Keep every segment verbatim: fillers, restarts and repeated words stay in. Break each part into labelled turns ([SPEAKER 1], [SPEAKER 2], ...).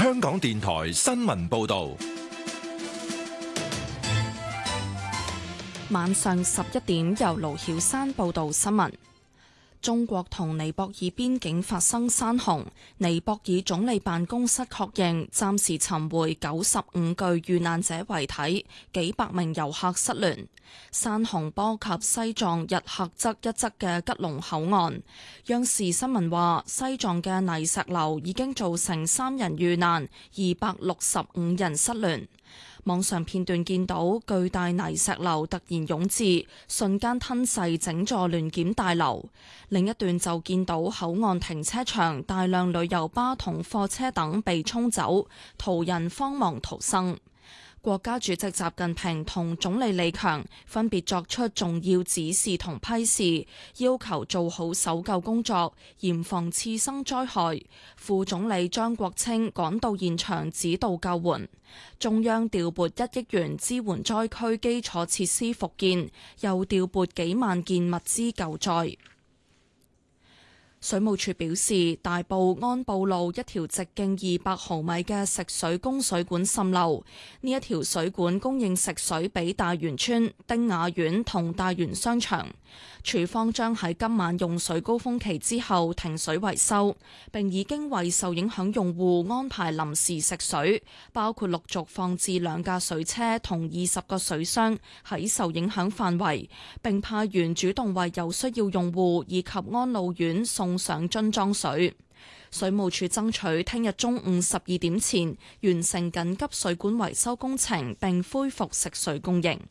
[SPEAKER 1] 香港電台新聞報道。
[SPEAKER 2] 晚上十一點，由盧曉山報道新聞。中國同尼泊爾邊境發生山洪，尼泊爾總理辦公室確認暫時尋回九十五具遇難者遺體，幾百名遊客失聯。山洪波及西藏日喀則一側嘅吉隆口岸。央視新聞話，西藏嘅泥石流已經造成三人遇難，二百六十五人失聯。網上片段見到巨大泥石流突然湧至，瞬間吞噬整座聯檢大樓。另一段就見到口岸停車場大量旅遊巴同貨車等被沖走，途人慌忙逃生。國家主席習近平同總理李強分別作出重要指示同批示，要求做好搜救工作，嚴防次生災害。副總理張國清趕到現場指導救援。中央調撥一億元支援災區基礎設施復建，又調撥幾萬件物資救災。水務署表示，大埔安埔路一條直徑二百毫米嘅食水供水管滲漏，呢一條水管供應食水俾大元村、丁雅苑同大元商場。署方將喺今晚用水高峰期之後停水維修，並已經為受影響用戶安排臨時食水，包括陸續放置兩架水車同二十個水箱喺受影響範圍，並派員主動為有需要用戶以及安老院送上樽裝水。水務署爭取聽日中午十二點前完成緊急水管維修工程，並恢復食水供應。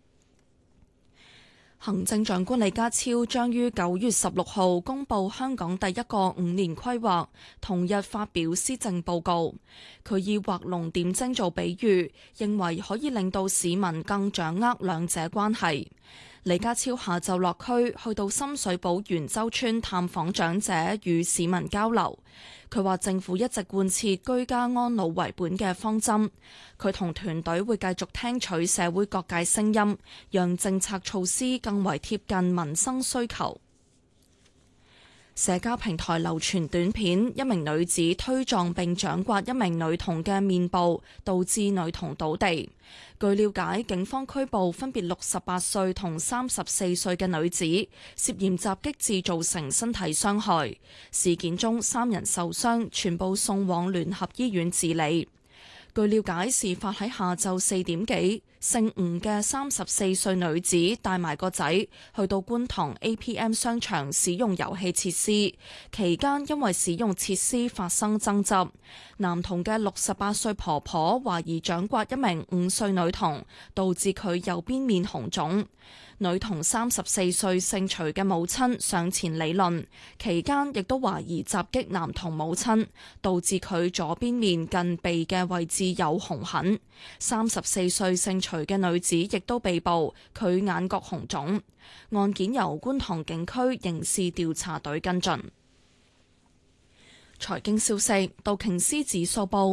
[SPEAKER 2] 行政長官李家超將於九月十六號公布香港第一個五年規劃，同日發表施政報告。佢以畫龍點睛做比喻，認為可以令到市民更掌握兩者關係。李家超下晝落區，去到深水埗元洲村探訪長者，與市民交流。佢話政府一直貫徹居家安老為本嘅方針，佢同團隊會繼續聽取社會各界聲音，讓政策措施更為貼近民生需求。社交平台流傳短片，一名女子推撞並掌刮一名女童嘅面部，導致女童倒地。據了解，警方拘捕分別六十八歲同三十四歲嘅女子，涉嫌襲擊致造成身體傷害。事件中三人受傷，全部送往聯合醫院治理。據了解，事發喺下晝四點幾，姓吳嘅三十四歲女子帶埋個仔去到觀塘 A P M 商場使用遊戲設施，期間因為使用設施發生爭執，男童嘅六十八歲婆婆懷疑掌摑一名五歲女童，導致佢右邊面紅腫。女童三十四歲姓徐嘅母親上前理論，期間亦都懷疑襲擊男童母親，導致佢左邊面近鼻嘅位置有紅痕。三十四歲姓徐嘅女子亦都被捕，佢眼角紅腫。案件由觀塘警區刑事調查隊跟進。財經消息，道瓊斯指數報